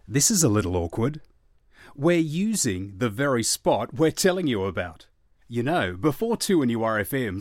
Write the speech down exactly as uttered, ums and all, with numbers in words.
This is a little awkward. We're using the very spot we're telling you about. You know, before two N U R F M